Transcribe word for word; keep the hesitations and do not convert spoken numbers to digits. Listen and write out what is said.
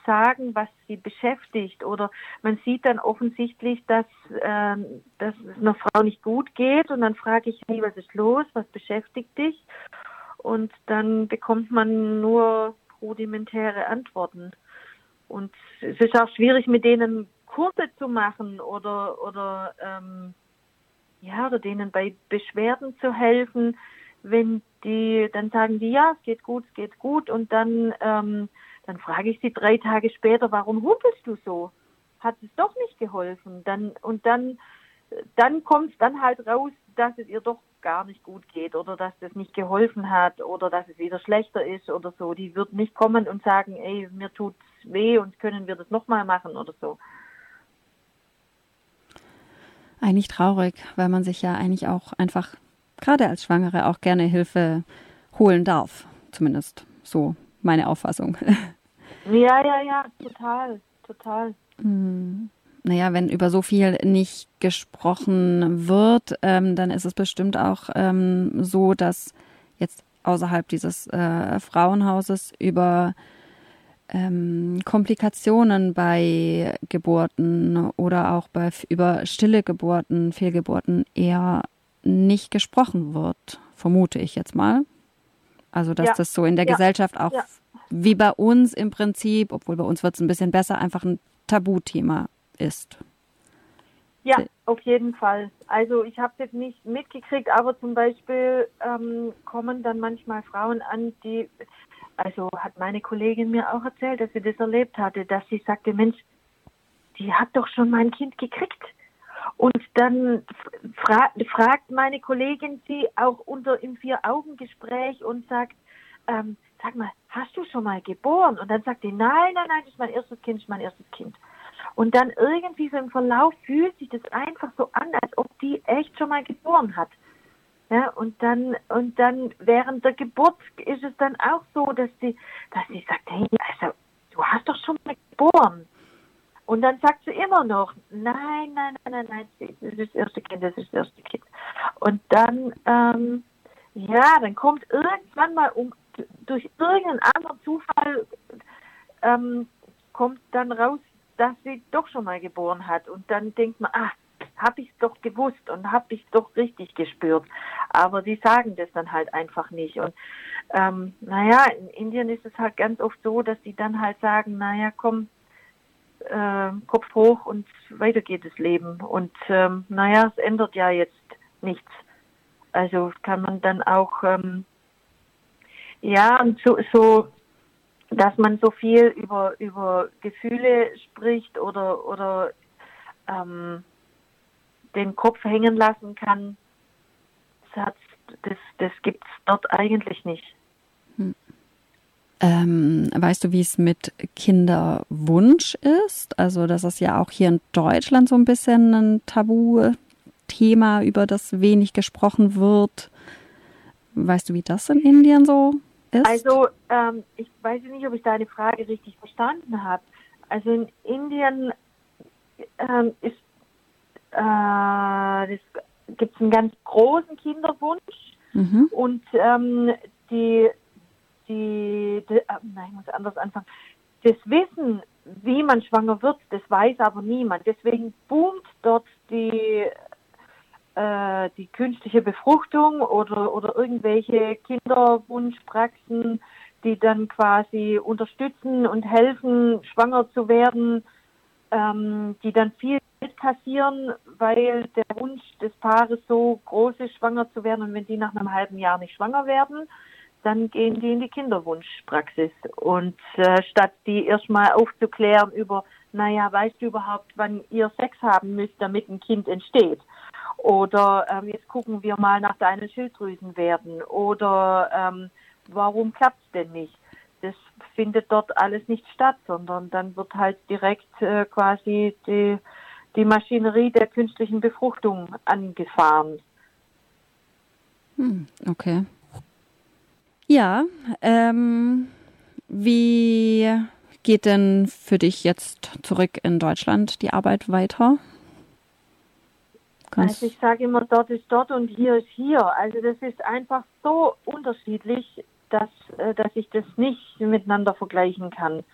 sagen, was sie beschäftigt. Oder man sieht dann offensichtlich, dass, ähm, dass es einer Frau nicht gut geht. Und dann frage ich, hey, was ist los? Was beschäftigt dich? Und dann bekommt man nur rudimentäre Antworten. Und es ist auch schwierig, mit denen Kurse zu machen oder, oder, ähm, ja, oder denen bei Beschwerden zu helfen, wenn die, dann sagen die, ja, es geht gut, es geht gut. Und dann, ähm, dann frage ich sie drei Tage später, warum humpelst du so? Hat es doch nicht geholfen? Dann, und dann, dann kommt es dann halt raus, dass es ihr doch gar nicht gut geht oder dass das nicht geholfen hat oder dass es wieder schlechter ist oder so. Die wird nicht kommen und sagen, ey, mir tut's weh und können wir das nochmal machen oder so. Eigentlich traurig, weil man sich ja eigentlich auch einfach, gerade als Schwangere, auch gerne Hilfe holen darf. Zumindest so meine Auffassung. Ja, ja, ja, total, total. Hm. Naja, wenn über so viel nicht gesprochen wird, ähm, dann ist es bestimmt auch ähm, so, dass jetzt außerhalb dieses äh, Frauenhauses über ähm, Komplikationen bei Geburten oder auch bei, über stille Geburten, Fehlgeburten eher nicht gesprochen wird, vermute ich jetzt mal. Also, dass Ja, das so in der ja, Gesellschaft auch ja. wie bei uns im Prinzip, obwohl bei uns wird es ein bisschen besser, einfach ein Tabuthema ist. Ja, auf jeden Fall. Also ich habe es jetzt nicht mitgekriegt, aber zum Beispiel ähm, kommen dann manchmal Frauen an, die, also hat meine Kollegin mir auch erzählt, dass sie das erlebt hatte, dass sie sagte, Mensch, die hat doch schon mein Kind gekriegt. Und dann fra- fragt meine Kollegin sie auch unter im Vier-Augen-Gespräch und sagt, ähm, sag mal, hast du schon mal geboren? Und dann sagt die, nein, nein, nein, das ist mein erstes Kind, das ist mein erstes Kind. Und dann irgendwie so im Verlauf fühlt sich das einfach so an, als ob die echt schon mal geboren hat. Ja, und dann, und dann während der Geburt ist es dann auch so, dass sie, dass sie sagt, hey, also, du hast doch schon mal geboren. Und dann sagt sie immer noch, nein, nein, nein, nein, nein, das ist das erste Kind, das ist das erste Kind. Und dann, ähm, ja, dann kommt irgendwann mal um, durch irgendeinen anderen Zufall, ähm, kommt dann raus, dass sie doch schon mal geboren hat. Und dann denkt man, ah, habe ich es doch gewusst und habe ich es doch richtig gespürt. Aber die sagen das dann halt einfach nicht. Und ähm, naja, in Indien ist es halt ganz oft so, dass die dann halt sagen, naja, komm, äh, Kopf hoch und weiter geht das Leben. Und ähm, naja, es ändert ja jetzt nichts. Also kann man dann auch, ähm, ja, und so, so dass man so viel über, über Gefühle spricht oder, oder ähm, den Kopf hängen lassen kann, das, das, das gibt es dort eigentlich nicht. Hm. Ähm, weißt du, wie es mit Kinderwunsch ist? Also das ist ja auch hier in Deutschland so ein bisschen ein Tabuthema, über das wenig gesprochen wird. Weißt du, wie das in Indien so ist? Also ähm, ich weiß nicht, ob ich deine Frage richtig verstanden habe. Also in Indien ähm, ist äh, gibt es einen ganz großen Kinderwunsch mhm. und ähm, die, die, die äh, nein, ich muss anders anfangen. Das Wissen, wie man schwanger wird, das weiß aber niemand. Deswegen boomt dort die die künstliche Befruchtung oder, oder irgendwelche Kinderwunschpraxen, die dann quasi unterstützen und helfen, schwanger zu werden, ähm, die dann viel Geld kassieren, weil der Wunsch des Paares so groß ist, schwanger zu werden. Und wenn die nach einem halben Jahr nicht schwanger werden, dann gehen die in die Kinderwunschpraxis. Und äh, statt die erstmal aufzuklären über, naja, weißt du überhaupt, wann ihr Sex haben müsst, damit ein Kind entsteht? Oder ähm, jetzt gucken wir mal nach deinen Schilddrüsenwerten. Oder ähm, warum klappt es denn nicht? Das findet dort alles nicht statt, sondern dann wird halt direkt äh, quasi die, die Maschinerie der künstlichen Befruchtung angefahren. Hm, okay. Ja, ähm, wie geht denn für dich jetzt zurück in Deutschland die Arbeit weiter? Kannst also ich sage immer, dort ist dort und hier ist hier. Also das ist einfach so unterschiedlich, dass, dass ich das nicht miteinander vergleichen kann.